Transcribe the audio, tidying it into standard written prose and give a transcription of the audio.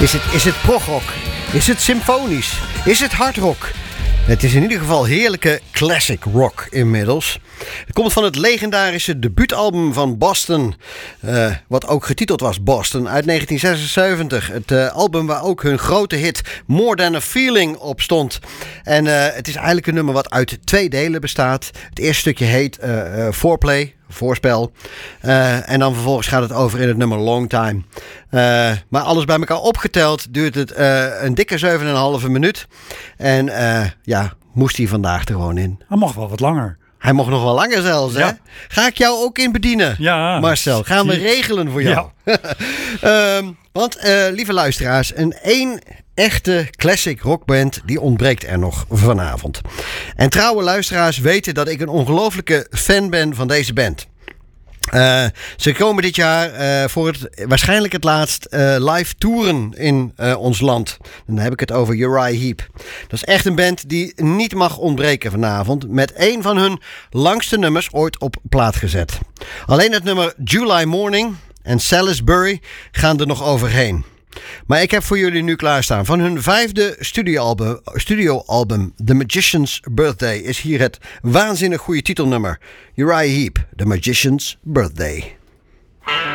Is het progrock? Is het symfonisch? Is het hardrock? Het is in ieder geval heerlijke classic rock inmiddels. Het komt van het legendarische debuutalbum van Boston, wat ook getiteld was Boston, uit 1976. Het album waar ook hun grote hit More Than a Feeling op stond. En het is eigenlijk een nummer wat uit 2 delen bestaat. Het eerste stukje heet Foreplay, voorspel. En dan vervolgens gaat het over in het nummer Long Time. Maar alles bij elkaar opgeteld duurt het een dikke 7,5 minuut. En moest hij vandaag er gewoon in. Hij mag wel wat langer. Hij mocht nog wel langer zelfs, hè? Ja. Ga ik jou ook in bedienen, Ja, Marcel? Gaan we regelen voor jou. Ja. Want, lieve luisteraars, één echte classic rockband die ontbreekt er nog vanavond. En trouwe luisteraars weten dat ik een ongelofelijke fan ben van deze band. Ze komen dit jaar voor waarschijnlijk het laatst live toeren in ons land. Dan heb ik het over Uriah Heep. Dat is echt een band die niet mag ontbreken vanavond. Met een van hun langste nummers ooit op plaat gezet. Alleen het nummer July Morning en Salisbury gaan er nog overheen. Maar ik heb voor jullie nu klaarstaan. Van hun 5e studioalbum The Magician's Birthday is hier het waanzinnig goede titelnummer. Uriah Heep, The Magician's Birthday.